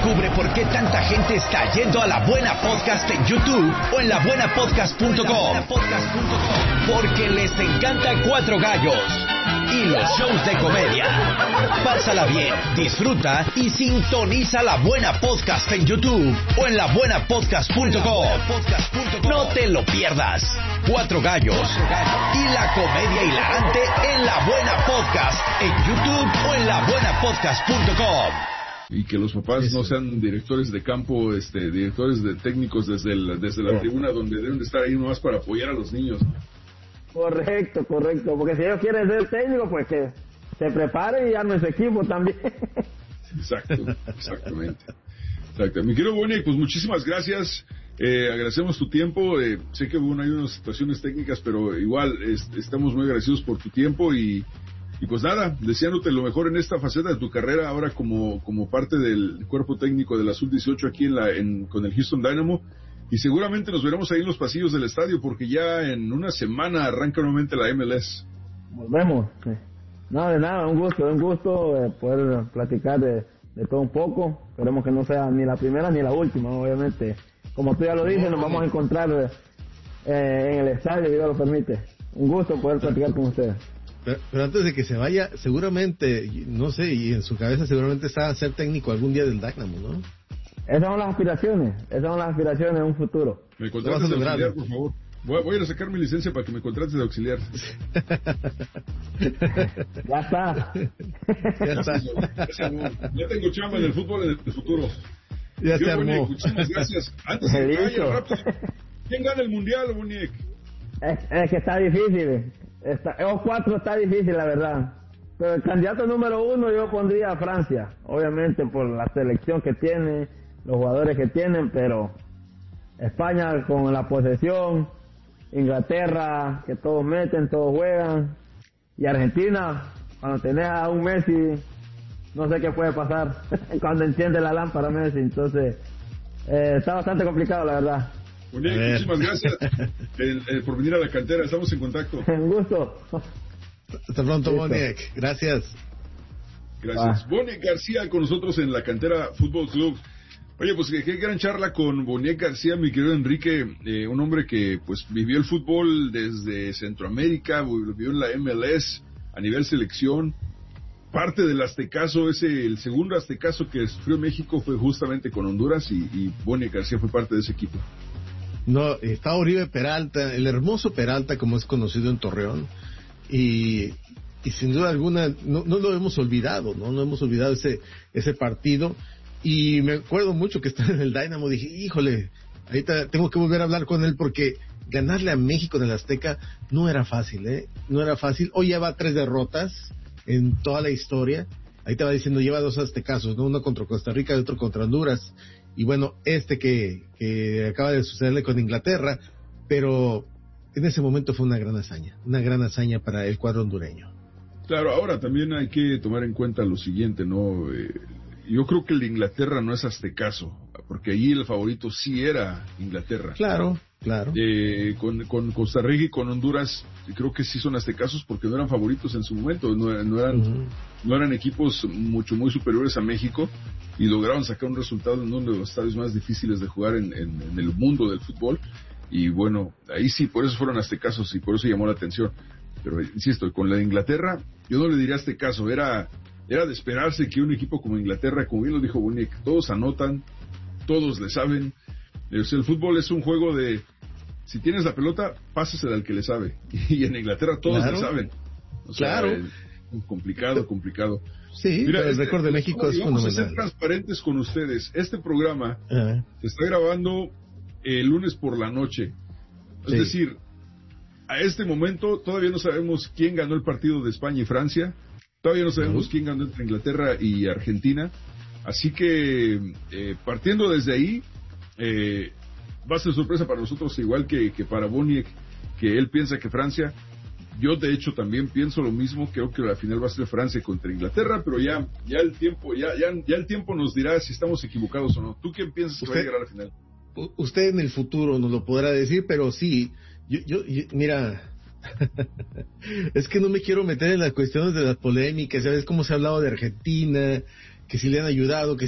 Descubre por qué tanta gente está yendo a La Buena Podcast en YouTube o en labuenapodcast.com. Porque les encanta Cuatro Gallos y los shows de comedia. Pásala bien, disfruta y sintoniza La Buena Podcast en YouTube o en labuenapodcast.com. No te lo pierdas. Cuatro Gallos y la comedia hilarante en La Buena Podcast en YouTube o en labuenapodcast.com. Y que los papás no sean directores de campo, directores de técnicos desde la tribuna, donde deben de estar ahí nomás para apoyar a los niños. Correcto, porque si ellos quieren ser técnicos, pues que se preparen y armen su equipo también. Exactamente. Mi querido Boniek, pues muchísimas gracias, agradecemos tu tiempo, sé que hay unas situaciones técnicas, pero igual estamos muy agradecidos por tu tiempo y pues nada, deseándote lo mejor en esta faceta de tu carrera, ahora como parte del cuerpo técnico de la Sub-18 aquí con el Houston Dynamo, y seguramente nos veremos ahí en los pasillos del estadio, porque ya en una semana arranca nuevamente la MLS. Volvemos. No, de nada, un gusto poder platicar de todo un poco. Esperemos que no sea ni la primera ni la última, obviamente. Como tú ya lo dices, nos vamos a encontrar en el estadio, si Dios lo permite. Un gusto poder platicar con ustedes. Pero antes de que se vaya, seguramente, no sé, y en su cabeza seguramente está a ser técnico algún día del Dynamo, ¿no? Esas son las aspiraciones en un futuro. Me contrates de auxiliar, por favor. Voy a ir a sacar mi licencia para que me contrates de auxiliar. Ya está. Ya tengo chamba en el fútbol en el futuro. Ya se armó. Muchísimas gracias. Antes de que vaya rápido, ¿quién gana el mundial, Boniek? Es que está difícil. O4 está difícil, la verdad. Pero el candidato número uno yo pondría a Francia, obviamente por la selección que tiene, los jugadores que tienen, pero España con la posesión, Inglaterra que todos meten, todos juegan, y Argentina, cuando tenés a un Messi, no sé qué puede pasar cuando enciende la lámpara Messi, entonces está bastante complicado, la verdad. Muchísimas gracias por venir a la cantera, estamos en contacto. Un gusto. Hasta pronto, Boniek. Gracias. Boniek García con nosotros en la Cantera Fútbol Club. Oye, pues qué gran charla con Boniek García, mi querido Enrique, un hombre que pues vivió el fútbol desde Centroamérica, vivió en la MLS a nivel selección. Parte del aztecaso, el segundo aztecaso que sufrió México fue justamente con Honduras y Boniek García fue parte de ese equipo. No, está Oribe Peralta, el hermoso Peralta como es conocido en Torreón. Y sin duda alguna no lo hemos olvidado, no hemos olvidado ese partido, y me acuerdo mucho que estaba en el Dynamo, dije, híjole, ahorita tengo que volver a hablar con él porque ganarle a México en el Azteca no era fácil, no era fácil. Hoy lleva 3 derrotas en toda la historia, ahí te va diciendo, lleva 2 aztecazos, ¿no? Uno contra Costa Rica y otro contra Honduras, y bueno, que acaba de sucederle con Inglaterra, pero en ese momento fue una gran hazaña para el cuadro hondureño. Claro, ahora también hay que tomar en cuenta lo siguiente, ¿no? Yo creo que el de Inglaterra no es aztecaso, porque allí el favorito sí era Inglaterra. Claro. Con Costa Rica y con Honduras, creo que sí son aztecasos porque no eran favoritos en su momento, no eran equipos muy superiores a México y lograron sacar un resultado en uno de los estadios más difíciles de jugar en el mundo del fútbol. Y bueno, ahí sí, por eso fueron aztecazos y por eso llamó la atención. Pero insisto, con la de Inglaterra, yo no le diría aztecaso, era de esperarse que un equipo como Inglaterra, como bien lo dijo Boniek, todos anotan, todos le saben. O sea, el fútbol es un juego de, si tienes la pelota, pásasela al que le sabe. Y en Inglaterra todos le saben. O sea, complicado. Sí, mira, el récord de México es fenomenal. Vamos a ser transparentes con ustedes. Este programa se está grabando el lunes por la noche. Es decir, a este momento todavía no sabemos quién ganó el partido de España y Francia. Todavía no sabemos quién ganó entre Inglaterra y Argentina. Así que, partiendo desde ahí, va a ser sorpresa para nosotros, igual que para Boniek, que él piensa que Francia. Yo, de hecho, también pienso lo mismo. Creo que la final va a ser Francia contra Inglaterra, pero ya el tiempo nos dirá si estamos equivocados o no. ¿Tú quién piensas que va a llegar a la final? Usted en el futuro nos lo podrá decir, pero sí, yo mira, es que no me quiero meter en las cuestiones de las polémicas, ¿sabes cómo se ha hablado de Argentina? Que si le han ayudado, que